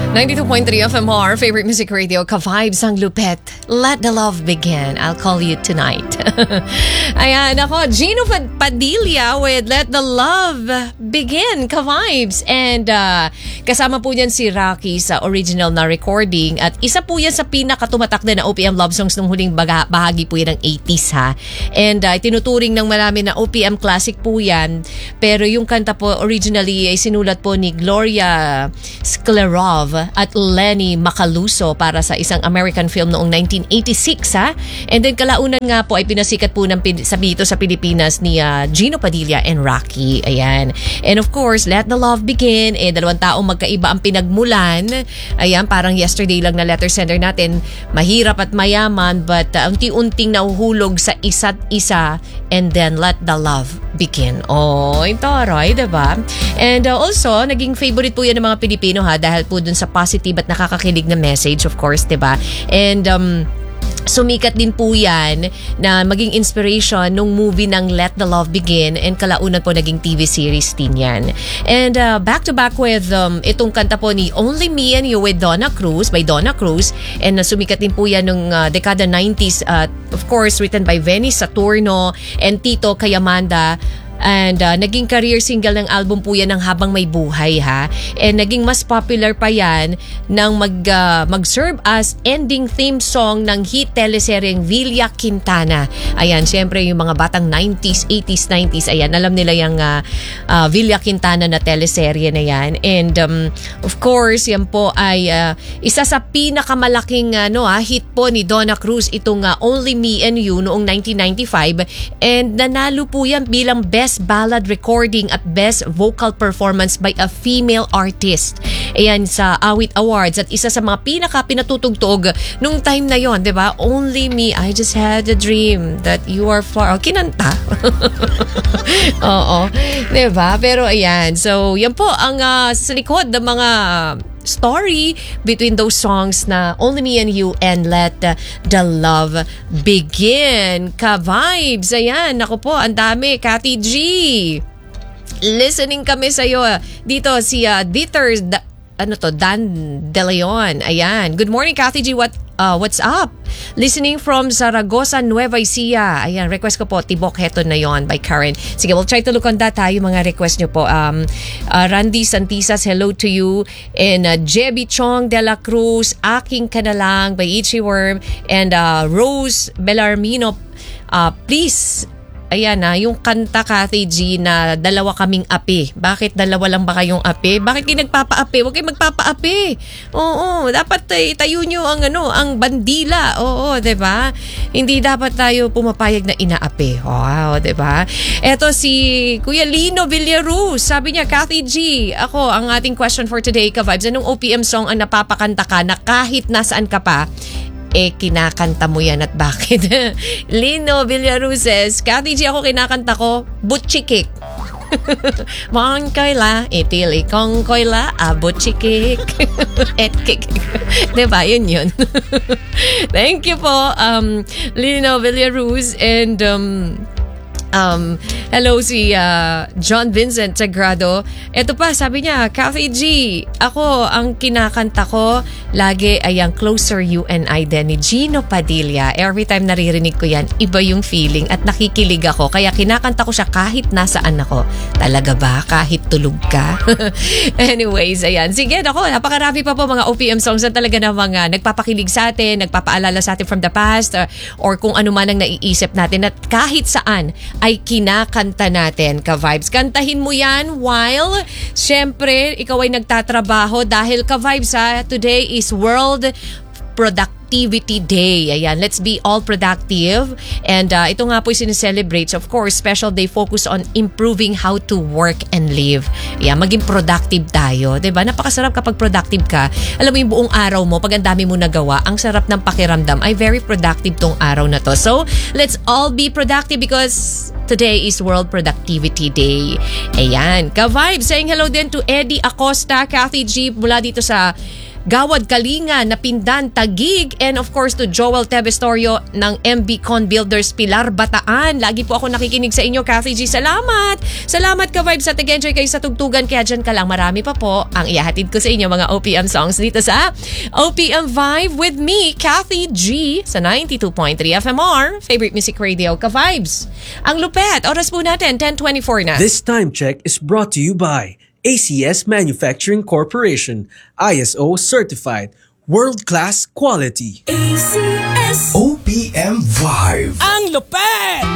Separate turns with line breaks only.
92.3 FMR, favorite music radio, ka-vibes ang lupet. Let the love begin. I'll call you tonight. Ayan, ako, Gino Padilla with Let the Love Begin, ka-vibes. And kasama po niyan si Rocky sa original na recording. At isa po yan sa pinakatumatak din na OPM love songs nung huling bahagi po yan ng 80s ha. And tinuturing ng marami na OPM classic po yan. Pero yung kanta po originally ay sinulat po ni Gloria Sklerov at Lenny Macaluso para sa isang American film noong 1986 ha. And then kalaunan nga po ay pinasikat po dito sa Pilipinas ni Gino Padilla and Rocky. Ayan. And of course, Let the Love Begin. Dalawang taong magkaiba ang pinagmulan. Ayan, parang yesterday lang na letter sender natin. Mahirap at mayaman but unti-unting nahuhulog sa isa't isa. And then Let the Love Begin. Oh, ito Roy, diba? And also, naging favorite po yan ng mga Pilipino ha dahil po dun sa positive at nakakakilig na message, of course, diba? And sumikat din po yan na maging inspiration nung movie ng Let the Love Begin and kalaunan po naging TV series din yan. And back to back with itong kanta po ni Only Me and You with Donna Cruz, by Donna Cruz, and sumikat din po yan nung dekada 90s, of course written by Venny Saturno and Tito Cayamanda. And naging career single ng album po yan ng Habang May Buhay ha. And naging mas popular pa yan nang mag-serve as ending theme song ng hit teleseryeng Villa Quintana. Ayan, syempre yung mga batang 90s, 80s, 90s, ayan, alam nila yung Villa Quintana na teleserye na yan. And of course, yan po ay isa sa pinakamalaking hit po ni Donna Cruz, itong Only Me and You noong 1995. And nanalo po yan bilang Best Ballad Recording at Best Vocal Performance by a Female Artist. Ayan, sa Awit Awards. At isa sa mga pinatutugtog nung time na yon, di ba? Only Me, I just had a dream that you are far. Oh, kinanta. Oo. Di ba? Pero ayan. So, yan po ang sa likod ng mga story between those songs na Only Me and You and Let the Love Begin. Ka-vibes. Ayan. Ako po, ang dami. Cathy G. Listening kami sa'yo. Dito si Dieter, Dan De Leon. Ayan. Good morning, Cathy G. What's up? Listening from Zaragoza, Nueva Ecija. Ayan, request ko po, Tibok Heto na yon by Karen. Sige, we'll try to look on that ha, yung mga request nyo po. Randy Santisas, hello to you. And Jebi Chong de la Cruz, Aking Kanalang by Ichi Worm. And Rose Bellarmino, please, ayan yung kanta Cathy G na dalawa kaming api. Bakit dalawa lang ba kayong api? Bakit kayo nagpapaapi? Huwag kayo magpapaapi. Oo, dapat itayo nyo ang bandila. Oo, 'di ba? Hindi dapat tayo pumapayag na inaapi. Wow, 'di ba? Eto si Kuya Lino Villaruz. Sabi niya, Cathy G, ako ang ating question for today, ka-vibes. Anong OPM song ang napapakanta ka na kahit nasaan ka pa, kinakanta mo yan at bakit? Lino Villaruz says, Cathy G, ako kinakanta ko, Butchikik. Mongkoyla, itili kongkoyla, butchikik. Etkik. Diba? Yun. Thank you po, Lino Villaruz. And hello si John Vincent Sagrado. Ito pa, sabi niya, Cathy G, ako ang kinakanta ko lagi ay ang Closer You and I din ni Gino Padilla. Every time naririnig ko yan, iba yung feeling at nakikilig ako. Kaya kinakanta ko siya kahit nasaan ako. Talaga ba? Kahit tulog ka? Anyways, ayan. Sige, ako, napakarami pa po mga OPM songs na talaga na mga nagpapakilig sa atin, nagpapaalala sa atin from the past, or kung ano man ang naiisip natin at kahit saan ay kinakanta natin, ka-vibes. Kantahin mo yan while, syempre, ikaw ay nagtatrabaho dahil ka-vibes today is World Productivity Day. Ayan, let's be all productive. And ito nga po sineselebrate. Of course, special day focus on improving how to work and live. Ayan, maging productive tayo. Diba? Napakasarap kapag productive ka. Alam mo yung buong araw mo, pag ang dami mo nagawa, ang sarap ng pakiramdam ay very productive tong araw na to. So, let's all be productive because today is World Productivity Day. Ayan, ka-vibes. Saying hello din to Eddie Acosta, Cathy G, mula dito sa Gawad Kalinga, Napindan, Tagig, and of course to Joel Tebestorio ng MB Con Builders Pilar, Bataan. Lagi po ako nakikinig sa inyo, Kathy G. Salamat! Salamat ka vibes at nag-enjoy kayo sa tugtugan, kaya dyan ka lang. Marami pa po ang ihahatid ko sa inyo mga OPM songs dito sa OPM Vibe with me, Kathy G. sa 92.3 FMR, Favorite Music Radio, ka-vibes. Ang lupet, oras po natin, 10:24 na.
This time check is brought to you by ACS Manufacturing Corporation, ISO certified, world-class quality.
ACS OPM Vibe.
Ang lupet!